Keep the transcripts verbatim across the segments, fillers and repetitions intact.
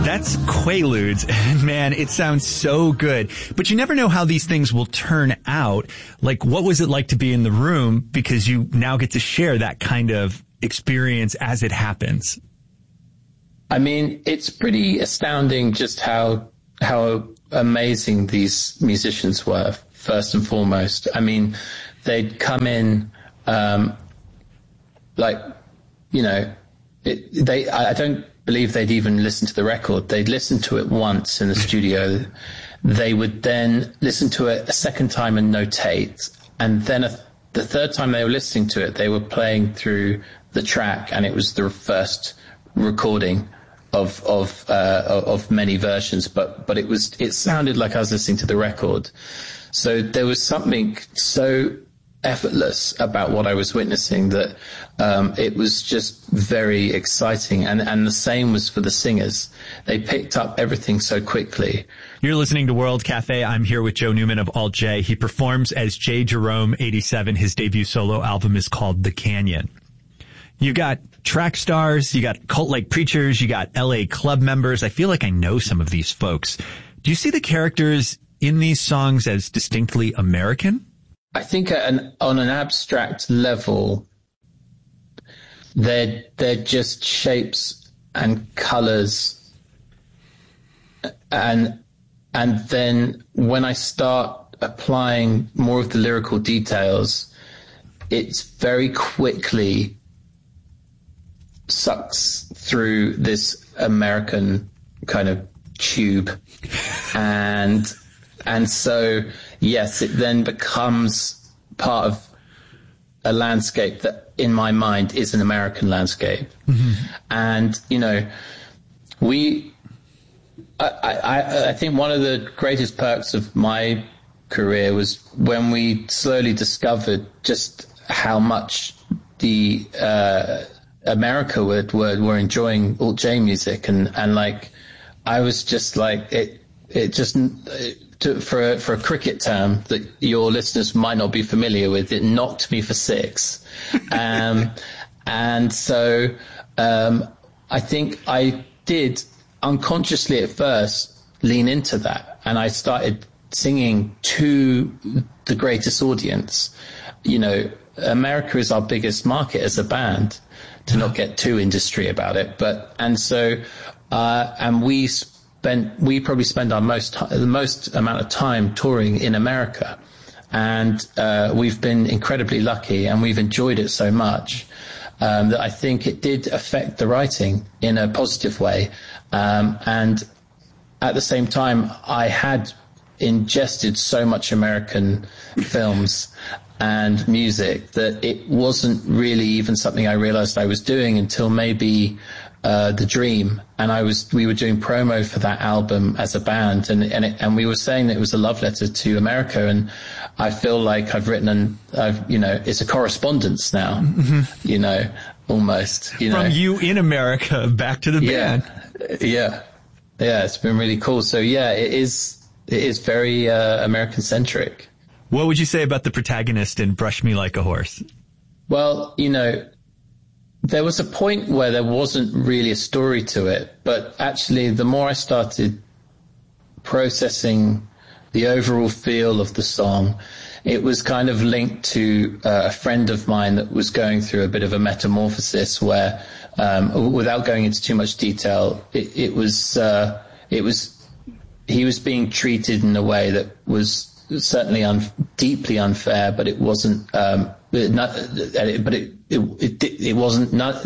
That's Quaaludes. And man, it sounds so good. But you never know how these things will turn out. Like, what was it like to be in the room? Because you now get to share that kind of experience as it happens. I mean, it's pretty astounding just how, how amazing these musicians were, first and foremost. I mean, they'd come in, um, like, you know, it, they, I don't believe they'd even listen to the record. They'd listen to it once in the studio. They would then listen to it a second time and notate. And then a, the third time they were listening to it, they were playing through the track, and it was the first recording of, of, uh, of many versions, but, but it was, it sounded like I was listening to the record. So there was something so effortless about what I was witnessing that um, it was just very exciting. And, and the same was for the singers. They picked up everything so quickly. You're listening to World Cafe. I'm here with Joe Newman of Alt J. He performs as J. Jerome eighty-seven. His debut solo album is called The Canyon. You got track stars, you got cult-like preachers, you got L A club members. I feel like I know some of these folks. Do you see the characters in these songs as distinctly American? I think at an, on an abstract level, they're, they're just shapes and colors. And, and then when I start applying more of the lyrical details, it's very quickly sucks through this American kind of tube. And, and so, yes, it then becomes part of a landscape that in my mind is an American landscape. Mm-hmm. And, you know, we, I, I, I think one of the greatest perks of my career was when we slowly discovered just how much the, uh, America were, were, were enjoying Alt J music. And, and like, I was just like, it, it just, it, to, for, a, for a cricket term that your listeners might not be familiar with, it knocked me for six. Um, and so, um, I think I did unconsciously at first lean into that. And I started singing to the greatest audience. You know, America is our biggest market as a band, to not get too industry about it. But, and so, uh, and we spent, we probably spend our most, the most amount of time touring in America. And, uh, we've been incredibly lucky, and we've enjoyed it so much, um, that I think it did affect the writing in a positive way. Um, and at the same time, I had ingested so much American films and music that it wasn't really even something I realized I was doing until maybe uh The Dream. And I was we were doing promo for that album as a band, and and, it, and we were saying that it was a love letter to America. And I feel like I've written and I've you know it's a correspondence now. Mm-hmm. you know almost you from know you in America back to the yeah, band. yeah yeah it's been really cool. So yeah, it is it is very uh American centric. What would you say about the protagonist in Brush Me Like a Horse? Well, you know, there was a point where there wasn't really a story to it, but actually the more I started processing the overall feel of the song, it was kind of linked to uh, a friend of mine that was going through a bit of a metamorphosis where, um, without going into too much detail, it, it was, uh, it was, he was being treated in a way that was certainly un- deeply unfair, but it wasn't, um, not, but it, it, it, it wasn't not,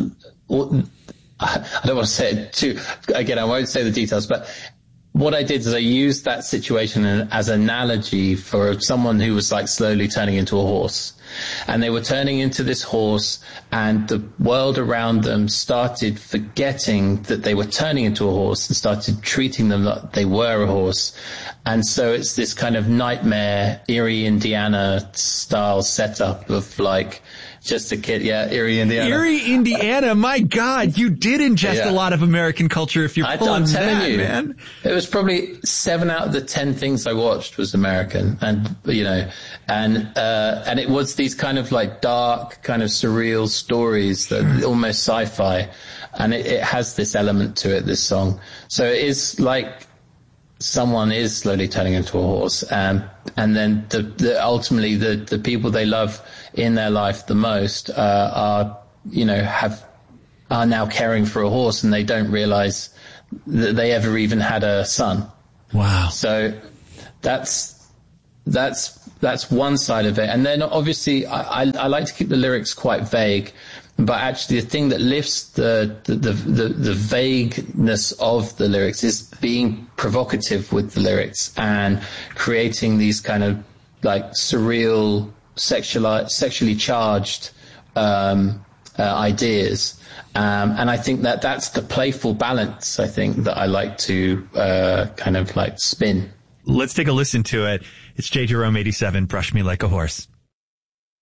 I don't want to say it too, again, I won't say the details, but what I did is I used that situation as an analogy for someone who was like slowly turning into a horse. And they were turning into this horse, and the world around them started forgetting that they were turning into a horse and started treating them like they were a horse. And so it's this kind of nightmare, Erie, Indiana style setup of like just a kid. Yeah, Erie, Indiana. Erie, Indiana. My God, you did ingest yeah. a lot of American culture if you're I, pulling I'm telling that, you, man. It was probably seven out of the ten things I watched was American. And, you know, and, uh, and it was these kind of like dark, kind of surreal stories that almost sci-fi. and it, it has this element to it, this song. So it is like someone is slowly turning into a horse, um, and then the, the ultimately the, the people they love in their life the most uh, are, you know, have are now caring for a horse, and they don't realize that they ever even had a son. Wow. So that's that's that's one side of it, and then obviously I, I, I like to keep the lyrics quite vague. But actually, the thing that lifts the the, the the the vagueness of the lyrics is being provocative with the lyrics and creating these kind of like surreal, sexual, sexually charged um, uh, ideas. Um, and I think that that's the playful balance, I think, that I like to uh, kind of like spin. Let's take a listen to it. It's J. Jerome eighty-seven, Brush Me Like a Horse.